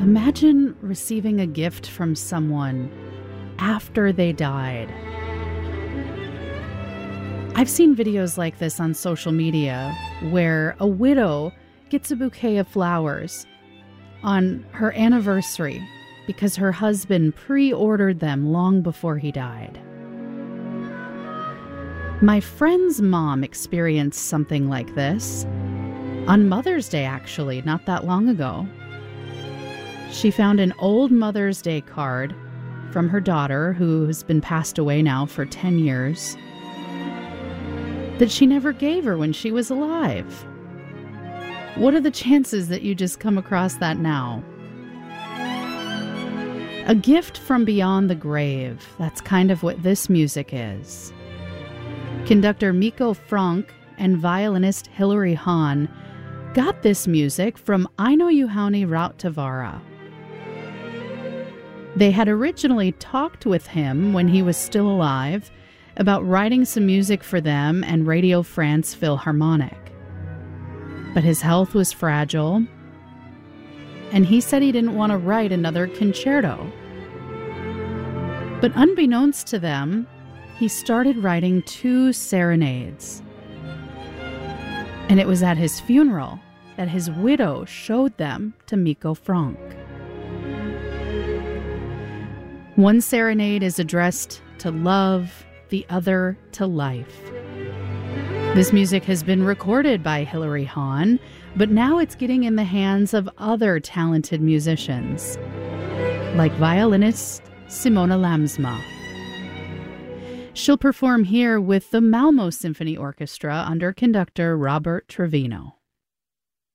Imagine receiving a gift from someone after they died. I've seen videos like this on social media where a widow gets a bouquet of flowers on her anniversary because her husband pre-ordered them long before he died. My friend's mom experienced something like this on Mother's Day, actually, not that long ago. She found an old Mother's Day card from her daughter, who has been passed away now for 10 years, that she never gave her when she was alive. What are the chances that you just come across that now? A gift from beyond the grave. That's kind of what this music is. Conductor Mikko Franck and violinist Hilary Hahn got this music from Aino Juhani Rautavaara. They had originally talked with him when he was still alive about writing some music for them and Radio France Philharmonic. But his health was fragile, and he said he didn't want to write another concerto. But unbeknownst to them, he started writing 2 serenades. And it was at his funeral that his widow showed them to Mikko Franck. One serenade is addressed to love, the other to life. This music has been recorded by Hilary Hahn, but now it's getting in the hands of other talented musicians, like violinist Simona Lamsma. She'll perform here with the Malmo Symphony Orchestra under conductor Robert Trevino.